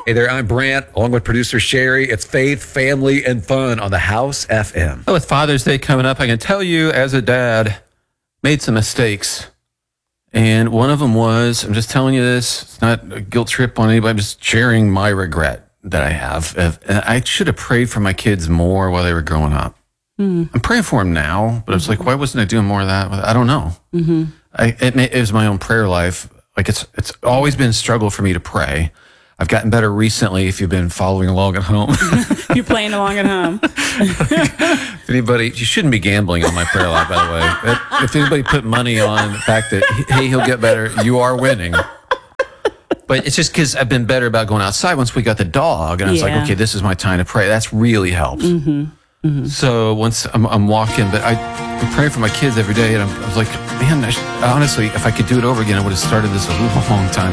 Hey there, I'm Brant, along with producer Sherry. It's faith, family, and fun on the House FM. With Father's Day coming up, I can tell you as a dad, made some mistakes. And one of them was, I'm just telling you this, it's not a guilt trip on anybody, I'm just sharing my regret that I have. And I should have prayed for my kids more while they were growing up. I'm praying for them now, but it's like, why wasn't I doing more of that? I don't know. It was my own prayer life. Like it's always been a struggle for me to pray. I've gotten better recently if you've been following along at home. You're playing along at home. If anybody, you shouldn't be gambling on my prayer life, by the way. If anybody put money on the fact that, hey, he'll get better, you are winning. But it's just because I've been better about going outside once we got the dog. And I was like, okay, this is my time to pray. That's really helped. So once I'm walking, but I'm praying for my kids every day. And I was like, man, honestly, if I could do it over again, I would have started this a long time